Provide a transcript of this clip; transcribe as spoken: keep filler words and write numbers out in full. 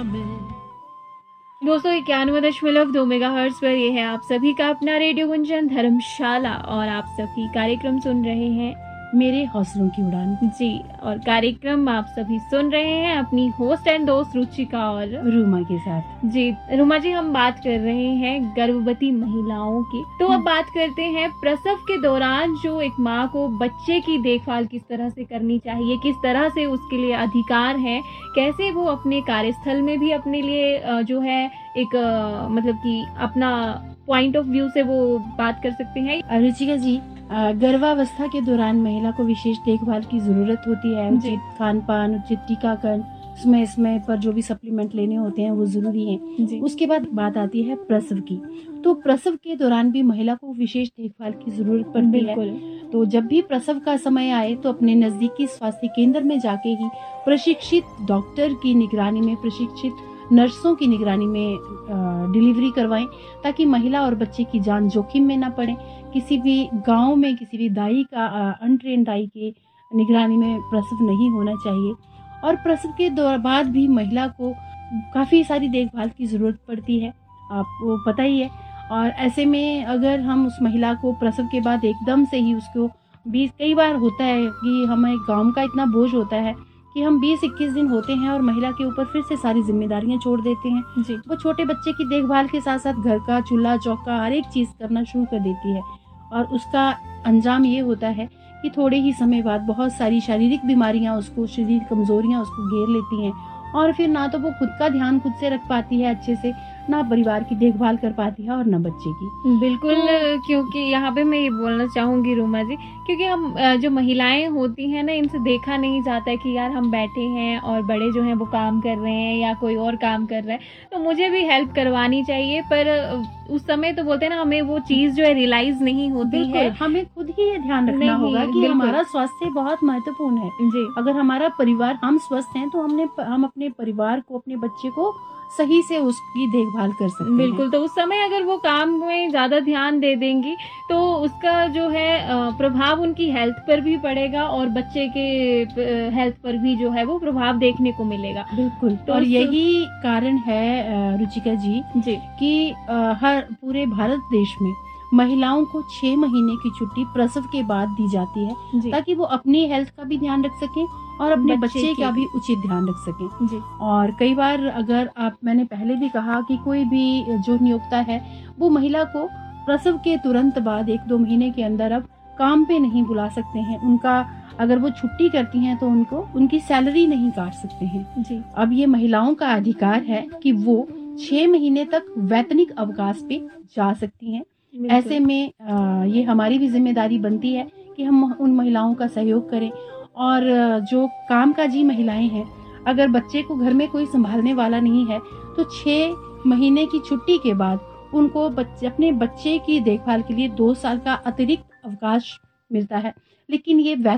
दोस्तों इक्यानवे दशमलव दो मेगा हर्ट्ज पर ये है आप सभी का अपना रेडियो गुंजन धर्मशाला और आप सभी कार्यक्रम सुन रहे हैं मेरे हौसलों की उड़ान जी। और कार्यक्रम आप सभी सुन रहे हैं अपनी होस्ट एंड दोस्त रुचिका और रूमा के साथ। जी रूमा जी, हम बात कर रहे हैं गर्भवती महिलाओं की। तो अब बात करते हैं प्रसव के दौरान जो एक माँ को बच्चे की देखभाल किस तरह से करनी चाहिए, किस तरह से उसके लिए अधिकार है, कैसे वो अपने कार्यस्थल में भी अपने लिए जो है एक मतलब कि अपना पॉइंट ऑफ व्यू से वो बात कर सकते हैं। रुचिका जी, गर्भावस्था के दौरान महिला को विशेष देखभाल की जरूरत होती है। उचित खान पान, उचित टीकाकरण, समय समय पर जो भी सप्लीमेंट लेने होते हैं वो जरूरी हैं। उसके बाद बात आती है प्रसव की। तो प्रसव के दौरान भी महिला को विशेष देखभाल की जरूरत पड़ती है। तो जब भी प्रसव का समय आए तो अपने नजदीकी स्वास्थ्य केंद्र में जाके ही प्रशिक्षित डॉक्टर की निगरानी में, प्रशिक्षित नर्सों की निगरानी में डिलीवरी करवाएं, ताकि महिला और बच्चे की जान जोखिम में ना पड़े। किसी भी गांव में किसी भी दाई का, अनट्रेन दाई के निगरानी में प्रसव नहीं होना चाहिए। और प्रसव के बाद भी महिला को काफ़ी सारी देखभाल की ज़रूरत पड़ती है, आपको पता ही है। और ऐसे में अगर हम उस महिला को प्रसव के बाद एकदम से ही उसको बीस कई बार होता है कि हमें गाँव का इतना बोझ होता है कि हम बीस इक्कीस दिन होते हैं और महिला के ऊपर फिर से सारी जिम्मेदारियां छोड़ देते हैं जी। वो छोटे बच्चे की देखभाल के साथ साथ घर का चूल्हा चौका हर एक चीज़ करना शुरू कर देती है। और उसका अंजाम ये होता है कि थोड़े ही समय बाद बहुत सारी शारीरिक बीमारियां उसको, शरीर कमजोरियां उसको घेर लेती हैं। और फिर ना तो वो खुद का ध्यान खुद से रख पाती है अच्छे से, ना परिवार की देखभाल कर पाती है और ना बच्चे की। बिल्कुल तो, क्योंकि यहाँ पे मैं ये बोलना चाहूंगी रूमा जी, क्योंकि हम जो महिलाएं होती हैं ना, इनसे देखा नहीं जाता है कि यार हम बैठे हैं और बड़े जो हैं वो काम कर रहे हैं या कोई और काम कर रहा है, तो मुझे भी हेल्प करवानी चाहिए। पर उस समय तो बोलते हैं ना, हमें वो चीज जो है रियलाइज नहीं होती है। हमें खुद ही ये ध्यान रखना होगा कि हमारा स्वास्थ्य बहुत महत्वपूर्ण है जी। अगर हमारा परिवार, हम स्वस्थ हैं तो हमने हम अपने परिवार को, अपने बच्चे को सही से उसकी देखभाल कर सकते हैं। बिल्कुल। तो उस समय अगर वो काम में ज्यादा ध्यान दे देंगी तो उसका जो है प्रभाव उनकी हेल्थ पर भी पड़ेगा और बच्चे के हेल्थ पर भी जो है वो प्रभाव देखने को मिलेगा। बिल्कुल। तो और यही कारण है रुचिका जी, जी कि हर पूरे भारत देश में महिलाओं को छह महीने की छुट्टी प्रसव के बाद दी जाती है, ताकि वो अपनी हेल्थ का भी ध्यान रख सकें और अपने बच्चे, बच्चे का भी उचित ध्यान रख सकें जी। और कई बार अगर आप, मैंने पहले भी कहा कि कोई भी जो नियोक्ता है वो महिला को प्रसव के तुरंत बाद एक दो महीने के अंदर अब काम पे नहीं बुला सकते हैं। उनका अगर वो छुट्टी करती हैं तो उनको उनकी सैलरी नहीं काट सकते हैं जी। अब ये महिलाओं का अधिकार है कि वो छह महीने तक वैतनिक अवकाश पे जा सकती हैं। ऐसे में आ, ये हमारी भी जिम्मेदारी बनती है कि हम उन महिलाओं का सहयोग करें। और जो कामकाजी महिलाएं हैं, अगर बच्चे को घर में कोई संभालने वाला नहीं है तो छह महीने की छुट्टी के बाद उनको बच्चे, अपने बच्चे की देखभाल के लिए दो साल का अतिरिक्त अवकाश मिलता है। लेकिन ये